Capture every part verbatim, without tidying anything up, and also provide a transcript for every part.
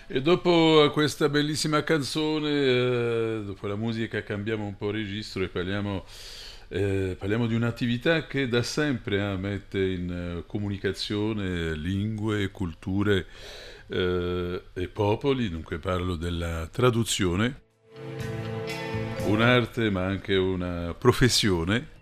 E dopo questa bellissima canzone, eh, dopo la musica, cambiamo un po' registro e parliamo, eh, parliamo di un'attività che da sempre eh, mette in eh, comunicazione lingue, culture eh, e popoli. Dunque parlo della traduzione, un'arte ma anche una professione,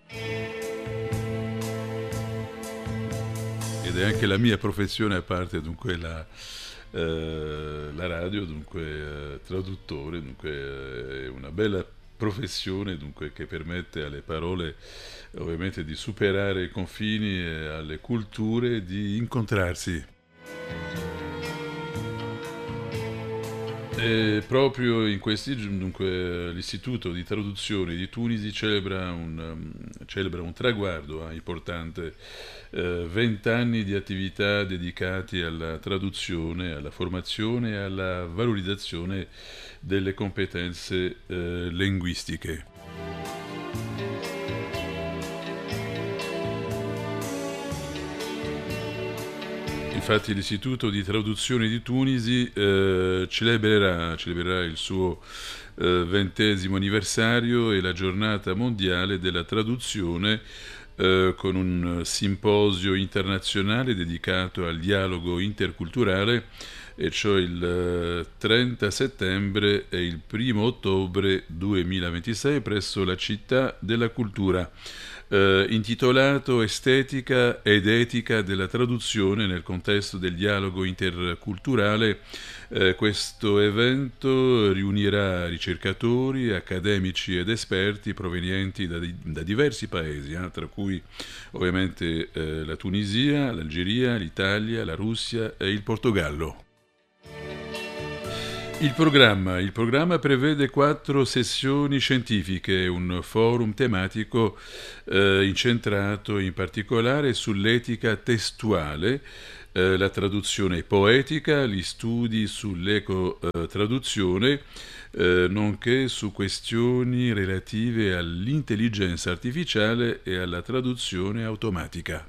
ed è anche la mia professione, a parte dunque la, eh, la radio, dunque eh, traduttore, dunque eh, è una bella professione dunque, che permette alle parole ovviamente di superare i confini e alle culture di incontrarsi. E proprio in questi giorni, dunque, l'Istituto di Traduzione di Tunisi celebra un, um, celebra un traguardo eh, importante, eh, vent'anni di attività dedicati alla traduzione, alla formazione e alla valorizzazione delle competenze eh, linguistiche. Infatti l'Istituto di Traduzione di Tunisi eh, celebrerà, celebrerà il suo eh, ventesimo anniversario e la giornata mondiale della traduzione eh, con un simposio internazionale dedicato al dialogo interculturale, e cioè il eh, trenta settembre e il primo ottobre duemilaventisei presso la Città della Cultura, eh, intitolato Estetica ed etica della traduzione nel contesto del dialogo interculturale. Eh, questo evento riunirà ricercatori, accademici ed esperti provenienti da, da diversi paesi, eh, tra cui ovviamente eh, la Tunisia, l'Algeria, l'Italia, la Russia e il Portogallo. Il programma, il programma prevede quattro sessioni scientifiche, un forum tematico eh, incentrato in particolare sull'etica testuale, eh, la traduzione poetica, gli studi sull'ecotraduzione, eh, nonché su questioni relative all'intelligenza artificiale e alla traduzione automatica.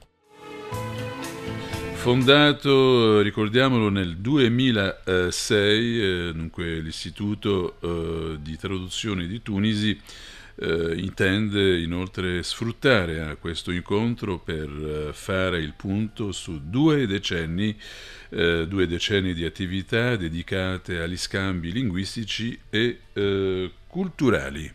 Fondato, ricordiamolo, nel duemilasei, eh, dunque l'Istituto eh, di Traduzione di Tunisi eh, intende inoltre sfruttare eh, questo incontro per eh, fare il punto su due decenni, eh, due decenni di attività dedicate agli scambi linguistici e eh, culturali.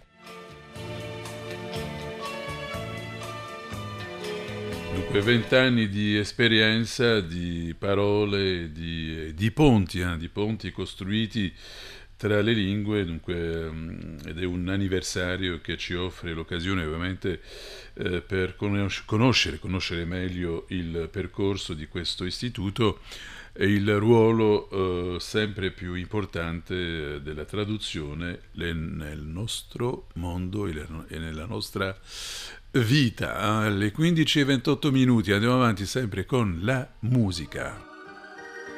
Dunque, vent'anni di esperienza, di parole, di, di ponti, eh, di ponti costruiti tra le lingue, dunque, um, ed è un anniversario che ci offre l'occasione ovviamente eh, per conosc- conoscere, conoscere meglio il percorso di questo istituto e il ruolo eh, sempre più importante eh, della traduzione le- nel nostro mondo e le- e nella nostra vita. Alle quindici e ventotto minuti andiamo avanti sempre con la musica.